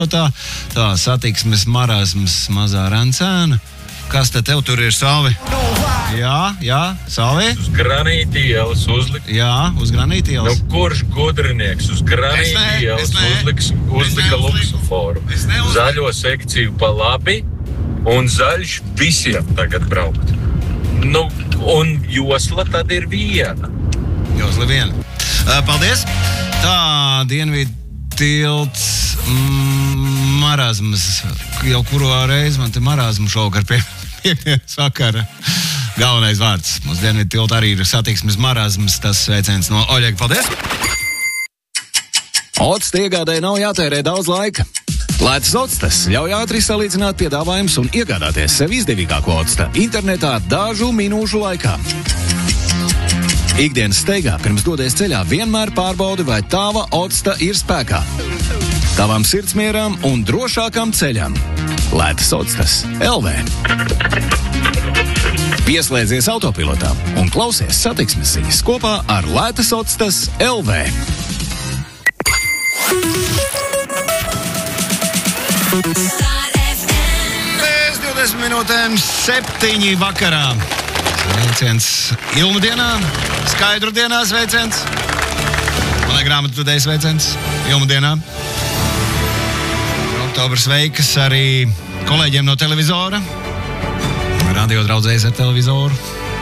Tā satiksmes marasms mazā Rencēna. Kas te tev tur ir, Salvi? Jā, Salvi? Uz Granīti ielas uzlika. Jā, uz Granīti ielas. Kurš gudrinieks uz Granīti ielas uzlika luksuforu? Zaļo sekciju pa labi un zaļš visiem tagad braukt. Un josla tad ir viena. Josla viena. Paldies. Tā, Dienvidu tilts marasms. Jau kuro reizi man te marasmu šovakar piekdienas vakara. Galvenais vārds. Mums Dienvidu tilta arī ir satiksmes marasms. Tas sveiciens no Oļega. Paldies! Octa iegādēji nav jātērē daudz laika. Lētas Otstas ļauj ātri salīdzināt piedāvājumus un iegādāties sev izdevīgāko Otsta internetā dažu minūšu laikā. Ikdienas steigā pirms dodies ceļā vienmēr pārbaudi, vai tava Otsta ir spēkā. Tavam sirdsmieram un drošākam ceļam. Lētas Otstas LV. Pieslēdzies autopilotām un klausies satiksmes ziņas kopā ar Lētas Otstas LV. Pēc 20 minūtēm 7 vakarā. Sveiciens Ilmu dienā, Skaidru dienā sveiciens. Manai grāmatvedējas sveiciens Ilmu dienā. Oktobrs sveikas arī kolēģiem no televizora. Radio draudzējas ar televizoru.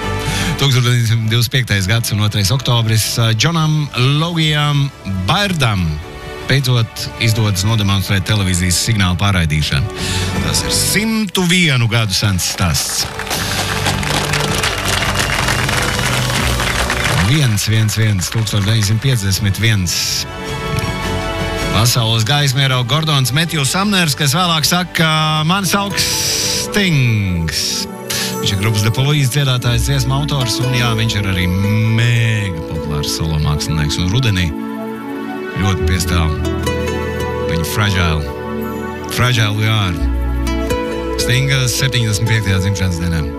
1925. gads un 2. oktobris Džonam Logijam Bairdam beidzot izdodas nodemonstrēt televīzijas signālu pārraidīšanu. Tas ir 101 gadu sens stāsts. 1951. Pasaules gaismu ierauga Gordons Metjūs Samners, kas vēlāk saka, ka mani sauks Stings. Viņš ir grupas The Police dziedātājs, dziesmu autors, un jā, viņš ir arī mega populārs solo mākslinieks, un rudenī ļoti piestāv viņa Fragile We Are. Stinga 75. dzimšanas dienā.